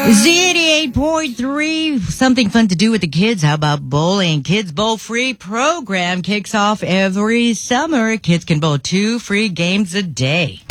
Z88.3, something fun to do with the kids. How about bowling? Kids Bowl Free program kicks off every summer. Kids can bowl 2 free games a day.